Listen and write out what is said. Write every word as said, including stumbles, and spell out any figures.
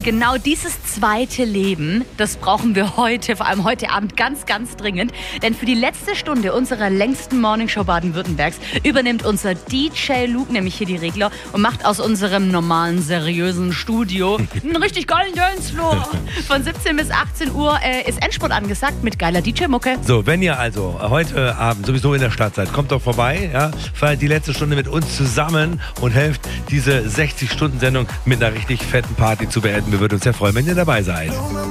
genau dieses zweite Leben, das brauchen wir heute, vor allem heute Abend ganz, ganz dringend. Denn für die letzte Stunde unserer längsten Morningshow Baden-Württembergs übernimmt unser D J Luke nämlich hier die Regler und macht aus unserem normalen, seriösen Studio einen richtig geilen Dancefloor. Von siebzehn bis achtzehn Uhr äh, ist Endspurt angesagt mit geiler D J-Mucke. So, wenn ihr also heute Abend sowieso in der Stadt seid, kommt doch vorbei, ja, feiert die letzte Stunde mit uns zusammen und helft diese sechzig Stunden Sendung mit einer richtig fetten Party zu beenden. Wir würden uns sehr freuen, wenn ihr dabei seid.